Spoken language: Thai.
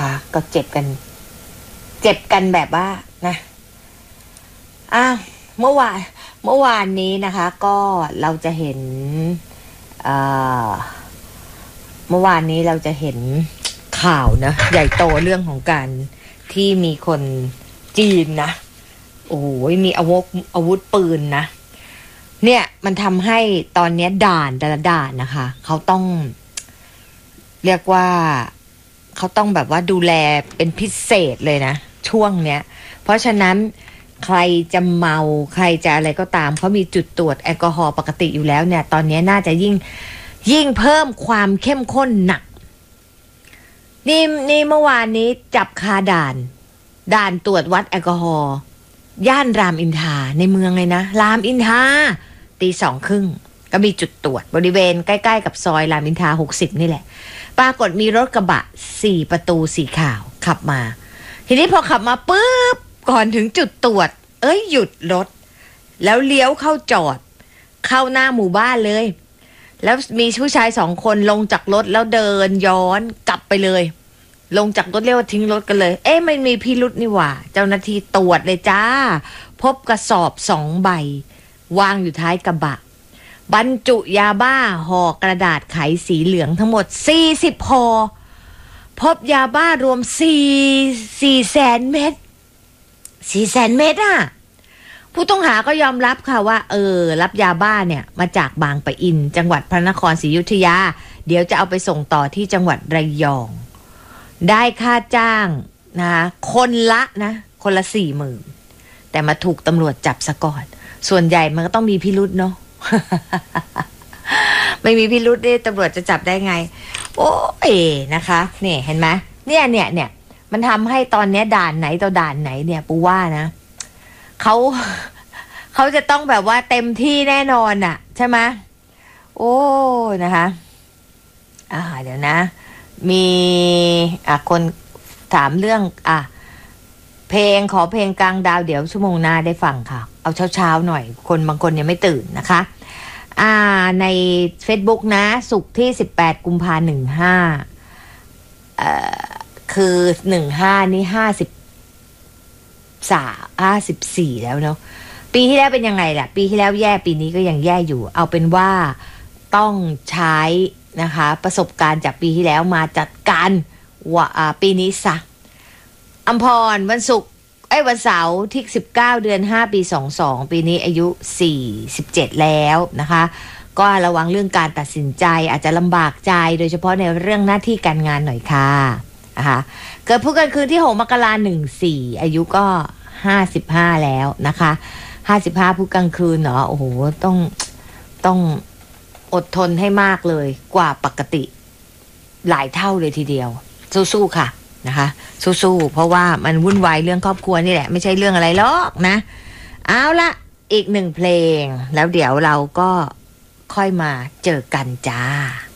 นะคะก็เจ็บกันแบบว่านะเมื่อวานนี้นะคะก็เราจะเห็นเมื่อวานนี้เราจะเห็นข่าวนะใหญ่โตเรื่องของการที่มีคนจีนนะโอ้ยมีอาวุธปืนนะเนี่ยมันทำให้ตอนนี้ด่านแต่ละด่านนะคะเขาต้องเรียกว่าเขาต้องแบบว่าดูแลเป็นพิเศษเลยนะช่วงเนี้ยเพราะฉะนั้นใครจะเมาใครจะอะไรก็ตามเขามีจุดตรวจแอลกอฮอล์ปกติอยู่แล้วเนี่ยตอนนี้น่าจะยิ่งเพิ่มความเข้มข้นหนักนี่เมื่อวานนี้จับคาด่านตรวจวัดแอลกอฮอล์ย่านรามอินทราในเมืองเลยนะรามอินทรา 02:30 ก็มีจุดตรวจบริเวณใกล้ๆกับซอยรามอินทรา60นี่แหละปรากฏมีรถกระบะ4ประตูสีขาวขับมาทีนี้พอขับมาปุ๊บก่อนถึงจุดตรวจหยุดรถแล้วเลี้ยวเข้าจอดเข้าหน้าหมู่บ้านเลยแล้วมีผู้ชาย2 คนลงจากรถแล้วเดินย้อนกลับไปเลยลงจากรถเรียกว่าทิ้งรถกันเลยมันมีพิรุธนี่หว่าเจ้าหน้าที่ตรวจเลยจ้าพบกระสอบ2 ใบวางอยู่ท้ายกระบะบรรจุยาบ้าห่อกระดาษไขสีเหลืองทั้งหมด40 ห่อพบยาบ้ารวม4 แสนเม็ด4 แสนเม็ดผู้ต้องหาก็ยอมรับค่ะว่ารับยาบ้าเนี่ยมาจากบางปะอินจังหวัดพระนครศรีอยุธยาเดี๋ยวจะเอาไปส่งต่อที่จังหวัดระยองได้ค่าจ้างนะคะคนละ 40,000แต่มาถูกตำรวจจับซะก่อนส่วนใหญ่มันก็ต้องมีพิรุธเนาะ ไม่มีพิรุธนี่ตำรวจจะจับได้ไงโอ้นะคะเนี่ยเห็นไหมเนี่ยมันทำให้ตอนนี้ด่านไหนต่อด่านไหนเนี่ยปูว่านะเขาจะต้องแบบว่าเต็มที่แน่นอนอ่ะใช่ไหมโอ้นะคะเดี๋ยวนะมีคนถามเรื่องขอเพลงกลางดาวเดี๋ยวชั่วโมงหน้าได้ฟังค่ะเอาเช้าหน่อยคนบางคนยังไม่ตื่นนะคะใน Facebook นะศุกร์ที่18 กุมภาพันธ์คือ15นี่54แล้วเนาะปีที่แล้วเป็นยังไงล่ะปีที่แล้วแย่ปีนี้ก็ยังแย่อยู่เอาเป็นว่าต้องใช้นะคะประสบการณ์จากปีที่แล้วมาจัดการปีนี้ซะอัมพรวันศุกร์วันเสาร์ที่19 เดือน 5 ปี 22ปีนี้อายุ47แล้วนะคะก็ระวังเรื่องการตัดสินใจอาจจะลำบากใจโดยเฉพาะในเรื่องหน้าที่การงานหน่อยค่ะนะคะเกิดผู้กันคืนที่6 มกราคม 14อายุก็55แล้วนะคะ55ผู้กลางคืนเนาะโอ้โหต้องอดทนให้มากเลยกว่าปกติหลายเท่าเลยทีเดียวสู้ๆค่ะนะคะสู้ๆเพราะว่ามันวุ่นวายเรื่องครอบครัวนี่แหละไม่ใช่เรื่องอะไรหรอกนะเอาละอีก1 เพลงแล้วเดี๋ยวเราก็ค่อยมาเจอกันจ้า